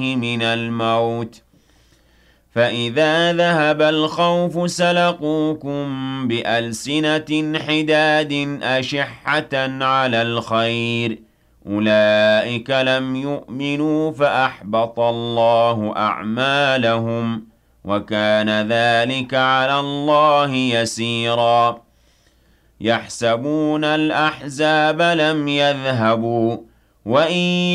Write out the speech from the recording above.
من الموت فإذا ذهب الخوف سلقوكم بألسنة حداد أشحة على الخير أولئك لم يؤمنوا فأحبط الله أعمالهم وكان ذلك على الله يسيرا يحسبون الأحزاب لم يذهبوا وإن